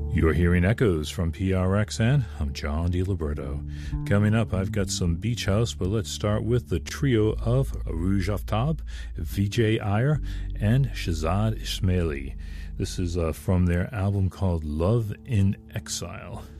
You're hearing echoes from PRXN. I'm John DiLiberto. Coming up, I've got some Beach House, but let's start with the trio of Rouge Aftab, Vijay Iyer, and Shahzad Ismaili. This is from their album called Love in Exile.